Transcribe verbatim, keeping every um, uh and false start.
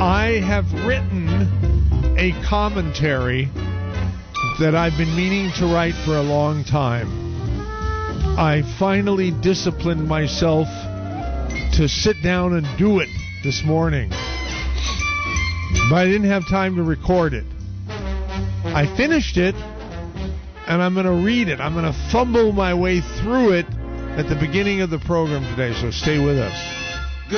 I have written a commentary that I've been meaning to write for a long time. I finally disciplined myself to sit down and do it this morning, but I didn't have time to record it. I finished it, and I'm going to read it. I'm going to fumble my way through it at the beginning of the program today, so stay with us.